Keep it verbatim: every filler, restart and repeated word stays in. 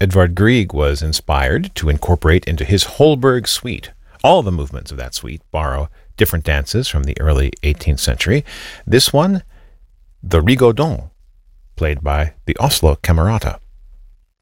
Edvard Grieg was inspired to incorporate into his Holberg suite. All the movements of that suite borrow different dances from the early eighteenth century. This one, the Rigodon, played by the Oslo Camerata.